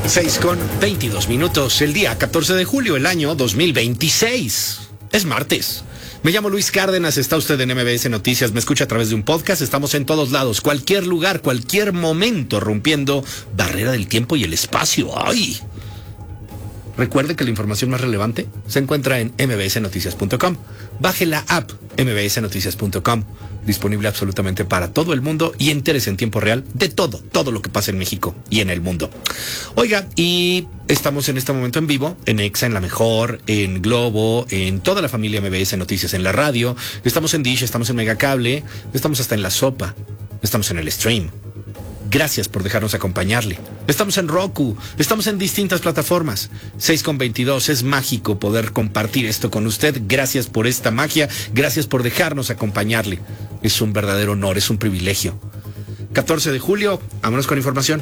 6:22, el día 14 de julio, el año 2026. Es martes. Me llamo Luis Cárdenas, está usted en MBS Noticias, me escucha a través de un podcast, estamos en todos lados, cualquier lugar, cualquier momento, rompiendo barrera del tiempo y el espacio. ¡Ay! Recuerde que la información más relevante se encuentra en mbsnoticias.com. Baje la app mbsnoticias.com, disponible absolutamente para todo el mundo y entérese en tiempo real de todo lo que pasa en México y en el mundo. Oiga, y estamos en este momento en vivo, en Exa, en La Mejor, en Globo, en toda la familia MBS Noticias, en la radio, estamos en Dish, estamos en Megacable, estamos hasta en La Sopa, estamos en el stream. Gracias por dejarnos acompañarle. Estamos en Roku, estamos en distintas plataformas. 6:22, es mágico poder compartir esto con usted. Gracias por esta magia, gracias por dejarnos acompañarle. Es un verdadero honor, es un privilegio. 14 de julio, vámonos con información.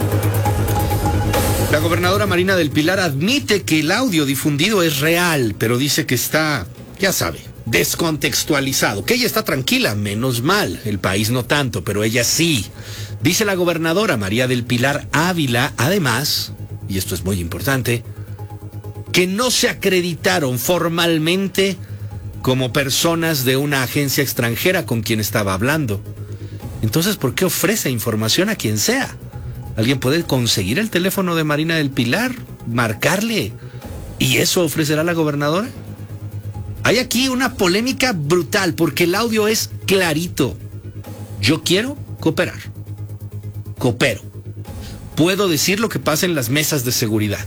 La gobernadora Marina del Pilar admite que el audio difundido es real, pero dice que está, ya sabe, descontextualizado. Que ella está tranquila, menos mal. El país no tanto, pero ella sí. Dice la gobernadora María del Pilar Ávila, además, y esto es muy importante, que no se acreditaron formalmente como personas de una agencia extranjera con quien estaba hablando. Entonces, ¿por qué ofrece información a quien sea? ¿Alguien puede conseguir el teléfono de Marina del Pilar, marcarle, y eso ofrecerá la gobernadora? Hay aquí una polémica brutal porque el audio es clarito. Yo quiero cooperar. Coopero. Puedo decir lo que pasa en las mesas de seguridad.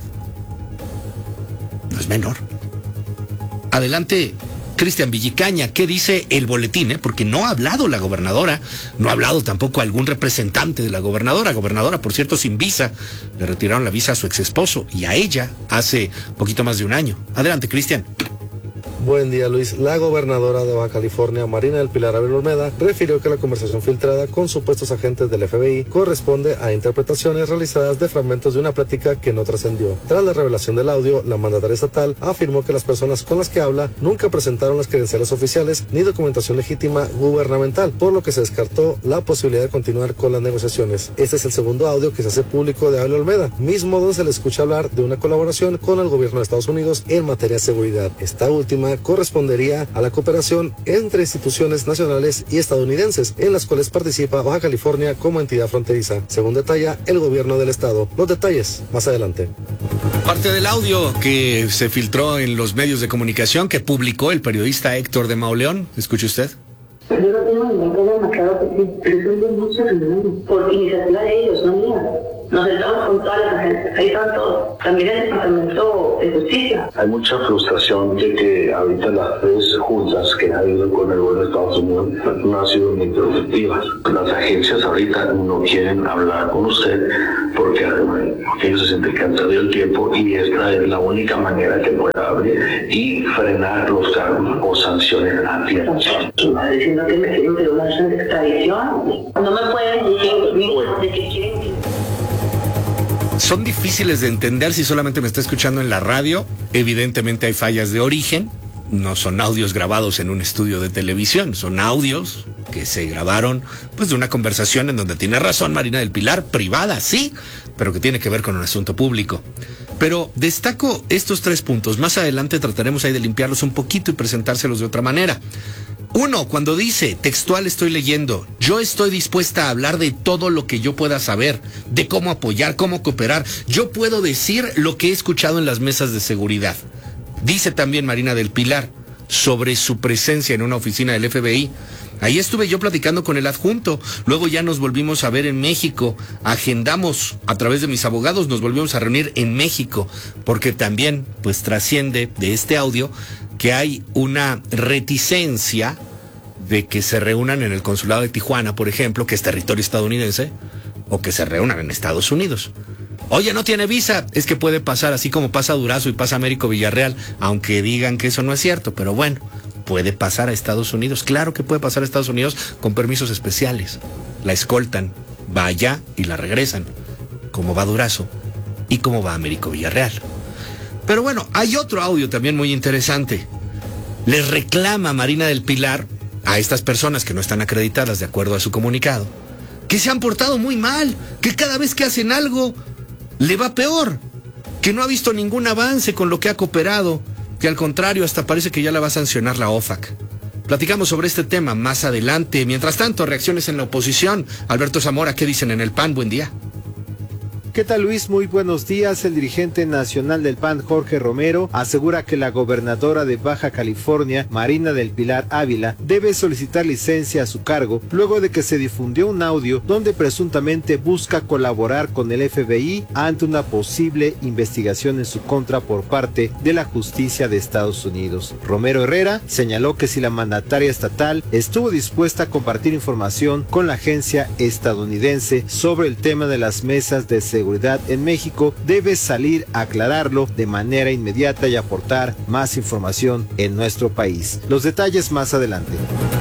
No es menor. Adelante, Cristian Villicaña, ¿qué dice el boletín? Porque no ha hablado la gobernadora, no ha hablado tampoco algún representante de la gobernadora. Gobernadora, por cierto, sin visa. Le retiraron la visa a su ex esposo y a ella hace poquito más de un año. Adelante, Cristian. Buen día, Luis. La gobernadora de Baja California, Marina del Pilar Ávila Olmeda, refirió que la conversación filtrada con supuestos agentes del FBI corresponde a interpretaciones realizadas de fragmentos de una plática que no trascendió. Tras la revelación del audio, la mandataria estatal afirmó que las personas con las que habla nunca presentaron las credenciales oficiales ni documentación legítima gubernamental, por lo que se descartó la posibilidad de continuar con las negociaciones. Este es el segundo audio que se hace público de Ávila Olmeda, mismo donde se le escucha hablar de una colaboración con el gobierno de Estados Unidos en materia de seguridad. Esta última correspondería a la cooperación entre instituciones nacionales y estadounidenses, en las cuales participa Baja California como entidad fronteriza, según detalla el gobierno del estado. Los detalles más adelante. Parte del audio que se filtró en los medios de comunicación que publicó el periodista Héctor de Mauleón. Escuche usted. Yo no tengo ningún problema, claro que sí, pero son de muchas reuniones, por iniciativa de ellos, no mía. Nos sentamos con todas las agencias, ahí están todos, también el Departamento de Justicia. Hay mucha frustración de que ahorita las tres juntas que ha habido con el gobierno de Estados Unidos no han sido muy productivas. Las agencias ahorita no quieren hablar con usted porque ellos se sienten que han perdido el tiempo y esta es la única manera que pueda abrir y frenar los cargos o sanciones a tiempo. Está diciendo que me quieren pedir una extradición. No me pueden decir de que quieren. Son difíciles de entender si solamente me está escuchando en la radio. Evidentemente hay fallas de origen. No son audios grabados en un estudio de televisión. Son audios que se grabaron pues de una conversación en donde tiene razón Marina del Pilar, privada, sí, pero que tiene que ver con un asunto público. Pero destaco estos 3 puntos. Más adelante trataremos ahí de limpiarlos un poquito y presentárselos de otra manera. 1, cuando dice, textual estoy leyendo, yo estoy dispuesta a hablar de todo lo que yo pueda saber, de cómo apoyar, cómo cooperar. Yo puedo decir lo que he escuchado en las mesas de seguridad. Dice también Marina del Pilar sobre su presencia en una oficina del FBI. Ahí estuve yo platicando con el adjunto, luego ya nos volvimos a ver en México, agendamos a través de mis abogados, nos volvimos a reunir en México, porque también pues trasciende de este audio que hay una reticencia de que se reúnan en el consulado de Tijuana, por ejemplo, que es territorio estadounidense, o que se reúnan en Estados Unidos. Oye, no tiene visa, es que puede pasar así como pasa Durazo y pasa Américo Villarreal, aunque digan que eso no es cierto, pero bueno, puede pasar a Estados Unidos, claro que puede pasar a Estados Unidos con permisos especiales. La escoltan, va allá y la regresan, como va Durazo y como va Américo Villarreal. Pero bueno, hay otro audio también muy interesante. Les reclama Marina del Pilar a estas personas que no están acreditadas de acuerdo a su comunicado, que se han portado muy mal, que cada vez que hacen algo le va peor, que no ha visto ningún avance con lo que ha cooperado, que al contrario hasta parece que ya la va a sancionar la OFAC. Platicamos sobre este tema más adelante. Mientras tanto, reacciones en la oposición. Alberto Zamora, ¿qué dicen en el PAN? Buen día. ¿Qué tal, Luis? Muy buenos días. El dirigente nacional del PAN, Jorge Romero, asegura que la gobernadora de Baja California, Marina del Pilar Ávila, debe solicitar licencia a su cargo luego de que se difundió un audio donde presuntamente busca colaborar con el FBI ante una posible investigación en su contra por parte de la justicia de Estados Unidos. Romero Herrera señaló que si la mandataria estatal estuvo dispuesta a compartir información con la agencia estadounidense sobre el tema de las mesas de seguridad en México, debe salir a aclararlo de manera inmediata y aportar más información en nuestro país. Los detalles más adelante.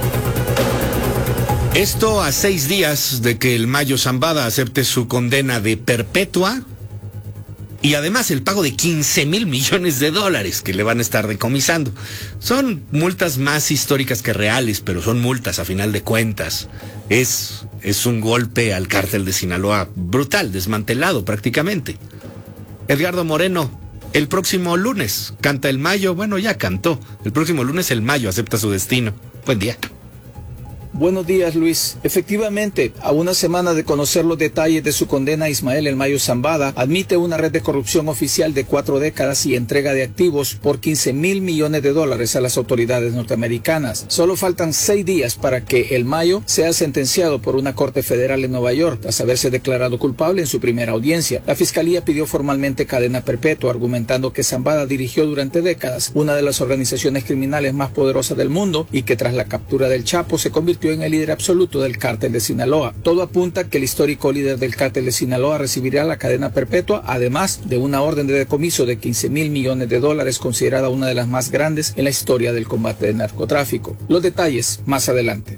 Esto a 6 días de que el Mayo Zambada acepte su condena de perpetua y además el pago de $15,000 millones que le van a estar decomisando. Son multas más históricas que reales, pero son multas a final de cuentas. Es un golpe al cártel de Sinaloa brutal, desmantelado prácticamente. Edgardo Moreno, el próximo lunes canta el Mayo. Bueno, ya cantó. El próximo lunes el Mayo acepta su destino. Buen día. Buenos días, Luis. Efectivamente, a una semana de conocer los detalles de su condena, Ismael El Mayo Zambada admite una red de corrupción oficial de 4 décadas y entrega de activos por $15,000 millones a las autoridades norteamericanas. Solo faltan 6 días para que El Mayo sea sentenciado por una corte federal en Nueva York, tras haberse declarado culpable en su primera audiencia. La fiscalía pidió formalmente cadena perpetua, argumentando que Zambada dirigió durante décadas una de las organizaciones criminales más poderosas del mundo y que tras la captura del Chapo se convirtió en el líder absoluto del cártel de Sinaloa. Todo apunta que el histórico líder del cártel de Sinaloa recibirá la cadena perpetua, además de una orden de decomiso de $15,000 millones, considerada una de las más grandes en la historia del combate del narcotráfico. Los detalles más adelante.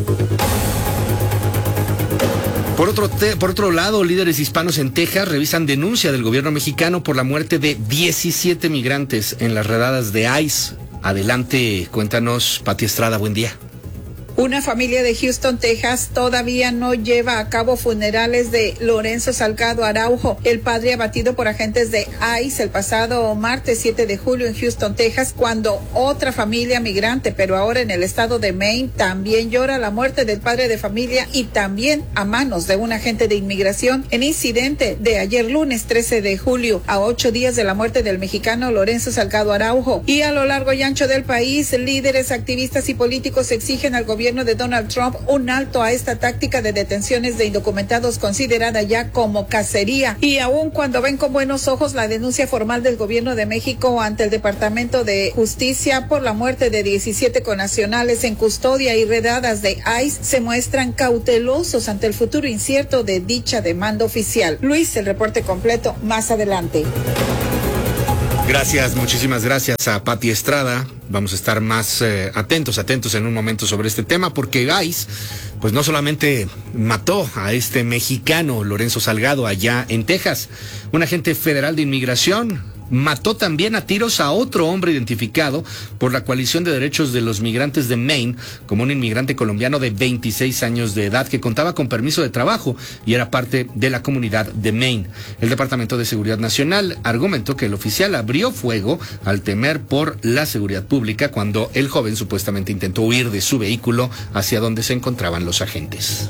Por otro lado, líderes hispanos en Texas revisan denuncia del gobierno mexicano por la muerte de 17 migrantes en las redadas de ICE. Adelante, cuéntanos, Pati Estrada, buen día. Una familia de Houston, Texas, todavía no lleva a cabo funerales de Lorenzo Salgado Araujo, el padre abatido por agentes de ICE el pasado martes 7 de julio en Houston, Texas, cuando otra familia migrante, pero ahora en el estado de Maine, también llora la muerte del padre de familia y también a manos de un agente de inmigración en incidente de ayer lunes 13 de julio, a 8 días de la muerte del mexicano Lorenzo Salgado Araujo. Y a lo largo y ancho del país, líderes, activistas y políticos exigen al gobierno de Donald Trump un alto a esta táctica de detenciones de indocumentados considerada ya como cacería. Y aun cuando ven con buenos ojos la denuncia formal del gobierno de México ante el Departamento de Justicia por la muerte de 17 connacionales en custodia y redadas de ICE, se muestran cautelosos ante el futuro incierto de dicha demanda oficial. Luis, el reporte completo más adelante. Gracias, muchísimas gracias a Pati Estrada. Vamos a estar más atentos en un momento sobre este tema, porque ICE, pues no solamente mató a este mexicano Lorenzo Salgado allá en Texas, un agente federal de inmigración mató también a tiros a otro hombre identificado por la Coalición de Derechos de los Migrantes de Maine como un inmigrante colombiano de 26 años de edad que contaba con permiso de trabajo y era parte de la comunidad de Maine. El Departamento de Seguridad Nacional argumentó que el oficial abrió fuego al temer por la seguridad pública cuando el joven supuestamente intentó huir de su vehículo hacia donde se encontraban los agentes.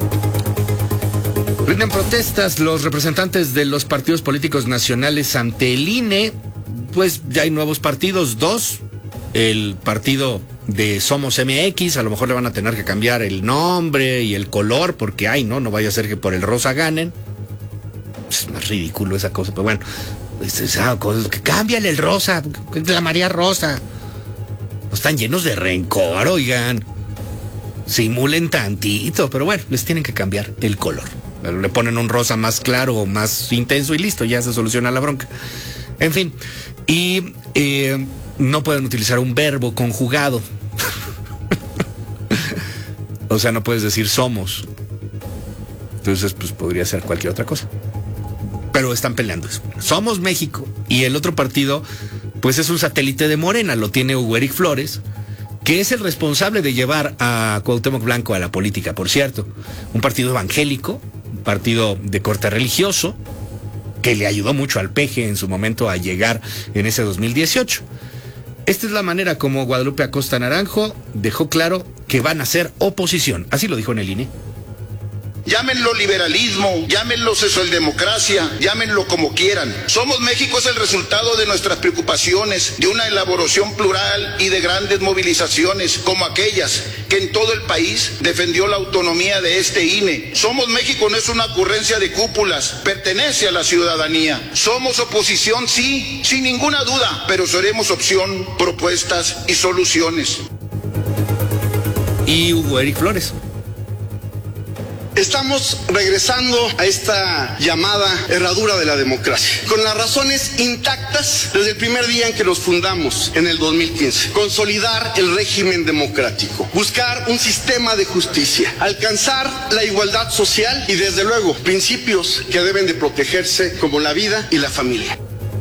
Rinden protestas los representantes de los partidos políticos nacionales ante el INE. Pues ya hay nuevos partidos, 2. El partido de Somos MX, a lo mejor le van a tener que cambiar el nombre y el color, porque no vaya a ser que por el rosa ganen. Es más ridículo esa cosa, pero bueno, esa cosa, que cámbiale el rosa, la María Rosa. Están llenos de rencor, oigan. Simulen tantito, pero bueno, les tienen que cambiar el color. Le ponen un rosa más claro o más intenso y listo, ya se soluciona la bronca. En fin, y no pueden utilizar un verbo conjugado. O sea, no puedes decir somos. Entonces, pues podría ser cualquier otra cosa. Pero están peleando eso. Somos México. Y el otro partido, pues es un satélite de Morena, lo tiene Hugo Eric Flores, que es el responsable de llevar a Cuauhtémoc Blanco a la política, por cierto. Un partido evangélico, un partido de corte religioso, que le ayudó mucho al PG en su momento a llegar en ese 2018. Esta es la manera como Guadalupe Acosta Naranjo dejó claro que van a ser oposición. Así lo dijo en el INE. Llámenlo liberalismo, llámenlo socialdemocracia, llámenlo como quieran. Somos México es el resultado de nuestras preocupaciones, de una elaboración plural y de grandes movilizaciones como aquellas que en todo el país defendió la autonomía de este INE. Somos México no es una ocurrencia de cúpulas, pertenece a la ciudadanía. Somos oposición, sí, sin ninguna duda, pero seremos opción, propuestas y soluciones. Y Hugo Eric Flores. Estamos regresando a esta llamada herradura de la democracia, con las razones intactas desde el primer día en que nos fundamos en el 2015. Consolidar el régimen democrático, buscar un sistema de justicia, alcanzar la igualdad social y desde luego principios que deben de protegerse como la vida y la familia.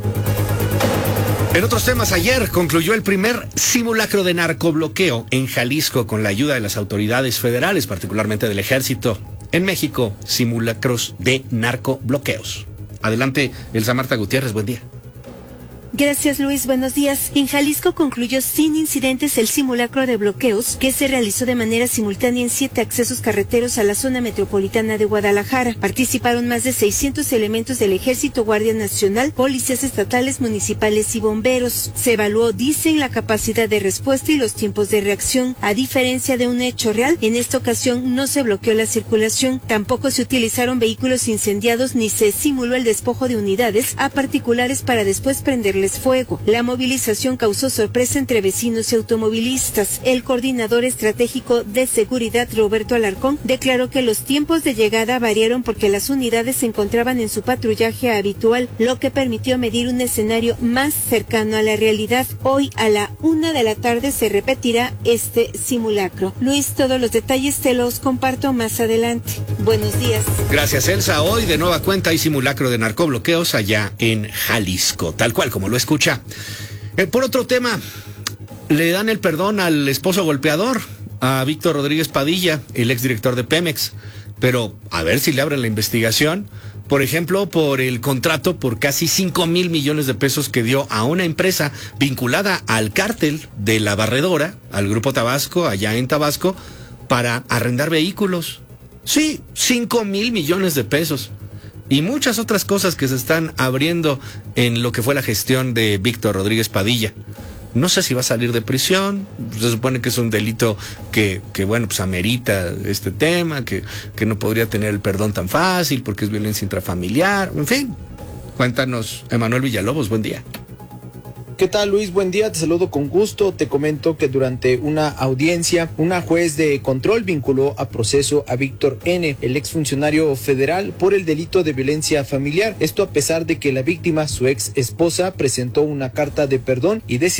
En otros temas, ayer concluyó el primer simulacro de narcobloqueo en Jalisco con la ayuda de las autoridades federales, particularmente del Ejército. En México, simulacros de narcobloqueos. Adelante, Elsa Marta Gutiérrez, buen día. Gracias, Luis. Buenos días. En Jalisco concluyó sin incidentes el simulacro de bloqueos que se realizó de manera simultánea en 7 accesos carreteros a la zona metropolitana de Guadalajara. Participaron más de 600 elementos del Ejército, Guardia Nacional, policías estatales, municipales y bomberos. Se evaluó, dicen, la capacidad de respuesta y los tiempos de reacción. A diferencia de un hecho real, en esta ocasión no se bloqueó la circulación, tampoco se utilizaron vehículos incendiados ni se simuló el despojo de unidades a particulares para después prenderles fuego. La movilización causó sorpresa entre vecinos y automovilistas. El coordinador estratégico de seguridad, Roberto Alarcón, declaró que los tiempos de llegada variaron porque las unidades se encontraban en su patrullaje habitual, lo que permitió medir un escenario más cercano a la realidad. Hoy a la 1 de la tarde se repetirá este simulacro. Luis, todos los detalles te los comparto más adelante. Buenos días. Gracias, Elsa. Hoy de nueva cuenta hay simulacro de narcobloqueos allá en Jalisco, tal cual como lo escucha. Por otro tema, le dan el perdón al esposo golpeador, a Víctor Rodríguez Padilla, el exdirector de Pemex, pero a ver si le abren la investigación, por ejemplo, por el contrato por casi 5,000 millones de pesos que dio a una empresa vinculada al cártel de La Barredora, al Grupo Tabasco, allá en Tabasco, para arrendar vehículos. Sí, 5,000 millones de pesos. Y muchas otras cosas que se están abriendo en lo que fue la gestión de Víctor Rodríguez Padilla. No sé si va a salir de prisión, se supone que es un delito que bueno, pues amerita este tema, que no podría tener el perdón tan fácil porque es violencia intrafamiliar, en fin. Cuéntanos, Emanuel Villalobos, buen día. ¿Qué tal, Luis? Buen día, te saludo con gusto. Te comento que durante una audiencia, una juez de control vinculó a proceso a Víctor N., el exfuncionario federal, por el delito de violencia familiar. Esto a pesar de que la víctima, su ex esposa, presentó una carta de perdón y decidió